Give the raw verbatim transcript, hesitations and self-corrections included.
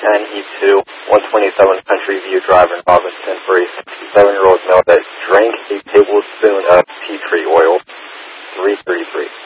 ten E two, one twenty-seven Country View Drive in Robinson for a sixty-seven-year-old male that drank a tablespoon of tea tree oil, three thirty-three.